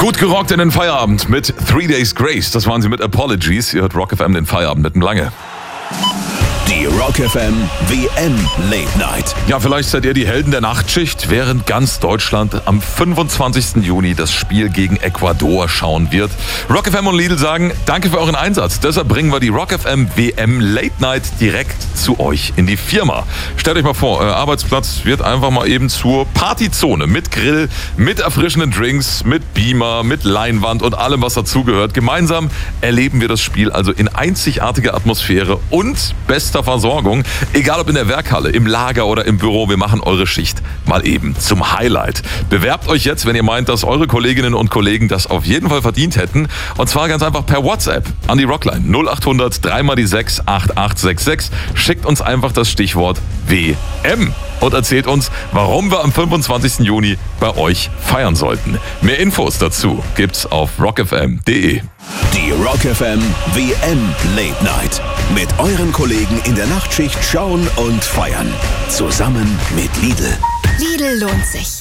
Gut gerockt in den Feierabend mit 3 Days Grace. Das waren sie mit Apologies. Ihr hört Rock FM den Feierabend mit dem Lange. Die Rock FM WM Late Night. Ja, vielleicht seid ihr die Helden der Nachtschicht, während ganz Deutschland am 25. Juni das Spiel gegen Ecuador schauen wird. Rock FM und Lidl sagen, danke für euren Einsatz. Deshalb bringen wir die Rock FM WM Late Night direkt zu euch in die Firma. Stellt euch mal vor, euer Arbeitsplatz wird einfach mal eben zur Partyzone mit Grill, mit erfrischenden Drinks, mit Beamer, mit Leinwand und allem, was dazugehört. Gemeinsam erleben wir das Spiel also in einzigartiger Atmosphäre und bester Versorgung. Egal ob in der Werkhalle, im Lager oder im Büro, wir machen eure Schicht mal eben zum Highlight. Bewerbt euch jetzt, wenn ihr meint, dass eure Kolleginnen und Kollegen das auf jeden Fall verdient hätten. Und zwar ganz einfach per WhatsApp an die Rockline 0800 3x6 8866. Schickt uns einfach das Stichwort WM und erzählt uns, warum wir am 25. Juni bei euch feiern sollten. Mehr Infos dazu gibt's auf rockfm.de. Die Rock FM WM Late Night. Mit euren Kollegen in der Nachtschicht schauen und feiern. Zusammen mit Lidl. Lidl lohnt sich.